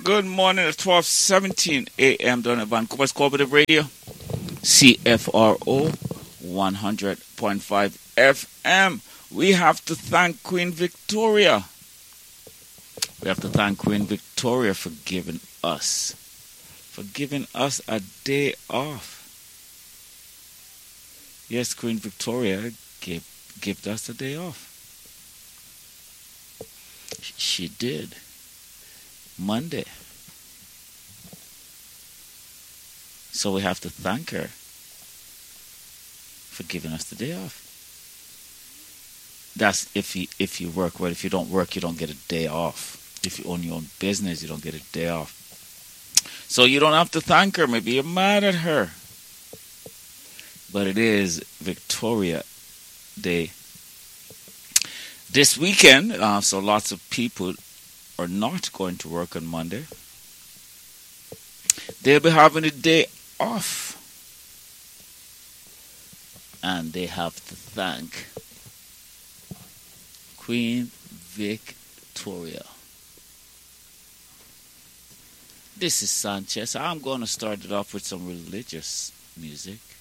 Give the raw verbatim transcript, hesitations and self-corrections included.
Good morning at twelve seventeen a m down at Vancouver's Cooperative Radio, C F R O one hundred point five F M. We have to thank Queen Victoria. We have to thank Queen Victoria for giving us, for giving us a day off. Yes, Queen Victoria gave, gave us a day off. She did. Monday. So we have to thank her for giving us the day off. That's if you if you work. Well, if you don't work, you don't get a day off. If you own your own business, you don't get a day off. So you don't have to thank her. Maybe you're mad at her. But it is Victoria Day this weekend. Uh, so lots of people are not going to work on Monday. They'll be having a day off. And they have to thank Queen Victoria. This is Sanchez. I'm going to start it off with some religious music.